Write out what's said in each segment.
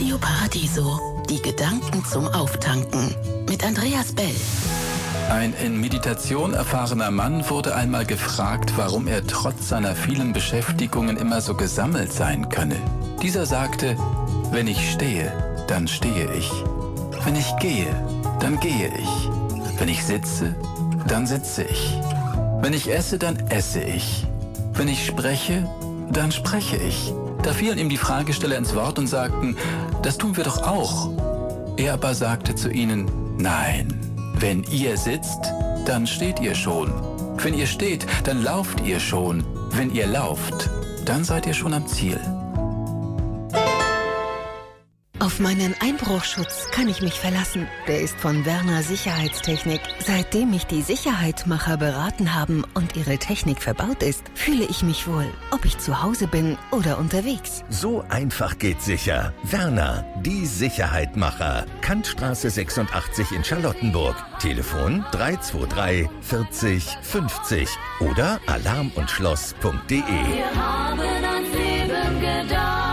Radio Paradiso. Die Gedanken zum Auftanken. Mit Andreas Bell. Ein in Meditation erfahrener Mann wurde einmal gefragt, warum er trotz seiner vielen Beschäftigungen immer so gesammelt sein könne. Dieser sagte: Wenn ich stehe, dann stehe ich. Wenn ich gehe, dann gehe ich. Wenn ich sitze, dann sitze ich. Wenn ich esse, dann esse ich. Wenn ich spreche, dann spreche ich. Da fielen ihm die Fragesteller ins Wort und sagten: Das tun wir doch auch. Er aber sagte zu ihnen: Nein, wenn ihr sitzt, dann steht ihr schon. Wenn ihr steht, dann lauft ihr schon. Wenn ihr lauft, dann seid ihr schon am Ziel. Auf meinen Einbruchschutz kann ich mich verlassen. Der ist von Werner Sicherheitstechnik. Seitdem mich die Sicherheitmacher beraten haben und ihre Technik verbaut ist, fühle ich mich wohl, ob ich zu Hause bin oder unterwegs. So einfach geht sicher. Werner, die Sicherheitmacher. Kantstraße 86 in Charlottenburg. Telefon 323 40 50 oder alarmundschloss.de. Wir haben ans Leben gedacht.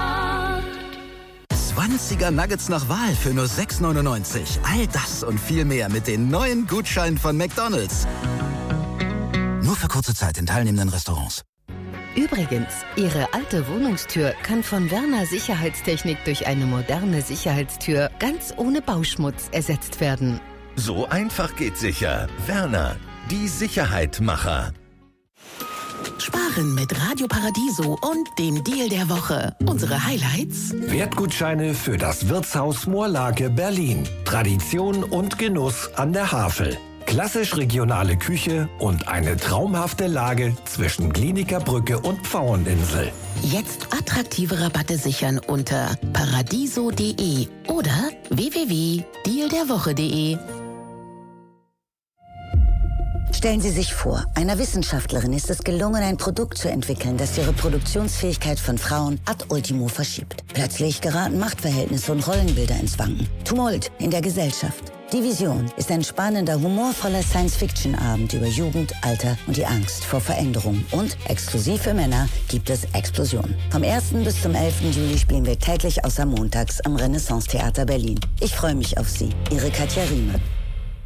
20er Nuggets nach Wahl für nur 6,99. All das und viel mehr mit den neuen Gutscheinen von McDonald's. Nur für kurze Zeit in teilnehmenden Restaurants. Übrigens, Ihre alte Wohnungstür kann von Werner Sicherheitstechnik durch eine moderne Sicherheitstür ganz ohne Bauschmutz ersetzt werden. So einfach geht sicher. Werner, die Sicherheitmacher. Sparen mit Radio Paradiso und dem Deal der Woche. Unsere Highlights: Wertgutscheine für das Wirtshaus Moorlake Berlin. Tradition und Genuss an der Havel. Klassisch regionale Küche und eine traumhafte Lage zwischen Klinikerbrücke und Pfaueninsel. Jetzt attraktive Rabatte sichern unter paradiso.de oder www.dealderwoche.de. Stellen Sie sich vor, einer Wissenschaftlerin ist es gelungen, ein Produkt zu entwickeln, das die Reproduktionsfähigkeit von Frauen ad ultimo verschiebt. Plötzlich geraten Machtverhältnisse und Rollenbilder ins Wanken. Tumult in der Gesellschaft. Die Vision ist ein spannender, humorvoller Science-Fiction-Abend über Jugend, Alter und die Angst vor Veränderung. Und exklusiv für Männer gibt es Explosion. Vom 1. bis zum 11. Juli spielen wir täglich außer montags am Renaissance Theater Berlin. Ich freue mich auf Sie. Ihre Katja Riemer.